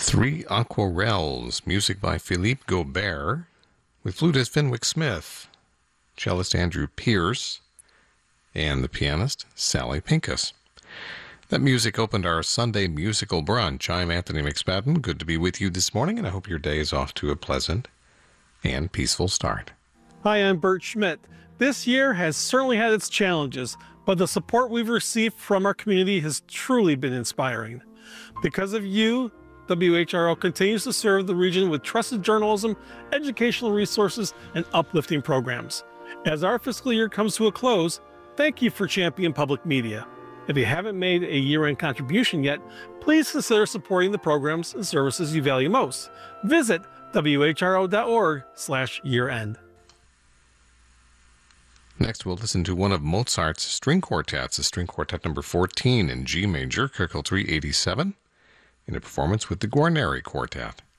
Three Aquarelles, music by Philippe Gobert, with flutist Fenwick Smith, cellist Andrew Pierce, and the pianist Sally Pincus. That music opened our Sunday musical brunch. I'm Anthony McSpadden. Good to be with you this morning, and I hope your day is off to a pleasant and peaceful start. Hi, I'm Bert Schmidt. This year has certainly had its challenges, but the support we've received from our community has truly been inspiring. Because of you, WHRO continues to serve the region with trusted journalism, educational resources, and uplifting programs. As our fiscal year comes to a close, thank you for championing public media. If you haven't made a year-end contribution yet, please consider supporting the programs and services you value most. Visit whro.org/year-end. Next, we'll listen to one of Mozart's string quartets, a string quartet number 14 in G major, Köchel 387, in a performance with the Guarneri Quartet.